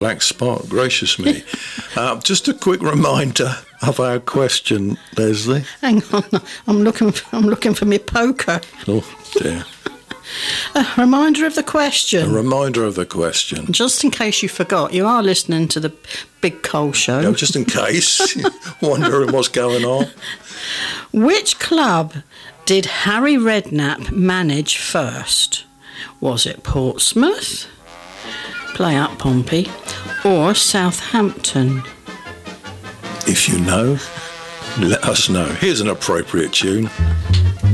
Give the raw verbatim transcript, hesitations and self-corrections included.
black spot, gracious me. uh, just a quick reminder of our question, Leslie. Hang on, I'm looking for, I'm looking for my poker. Oh, dear. A reminder of the A question. reminder of the question. Just in case you forgot, you are listening to the Big Cole Show. No, just in case, wondering what's going on. Which club did Harry Redknapp manage first? Was it Portsmouth, play up Pompey, or Southampton? If you know, let us know. Here's an appropriate tune.